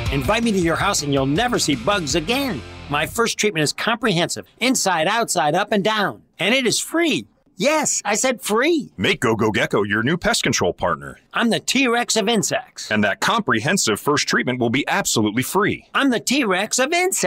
Invite me to your house and you'll never see bugs again. My first treatment is comprehensive, inside, outside, up, and down. And it is free. Yes, I said free. Make GoGo Gecko your new pest control partner. I'm the T-Rex of insects. And that comprehensive first treatment will be absolutely free. I'm the T-Rex of insects.